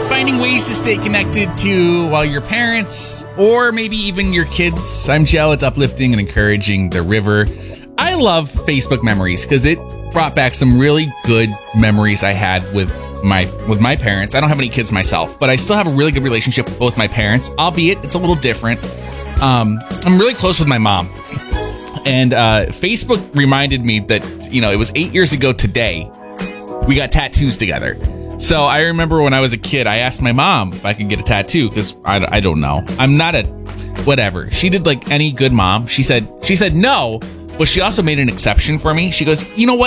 finding ways to stay connected to, well, your parents or maybe even your kids. I'm Joe. It's uplifting and encouraging the river. I love Facebook memories because it brought back some really good memories I had with my parents. I don't have any kids myself, but I still have a really good relationship with both my parents, albeit it's a little different. I'm really close with my mom. And Facebook reminded me that, it was 8 years ago today we got tattoos together. So I remember when I was a kid, I asked my mom if I could get a tattoo because I don't know. I'm not a whatever. She did like any good mom. She said no, but she also made an exception for me. She goes, you know what?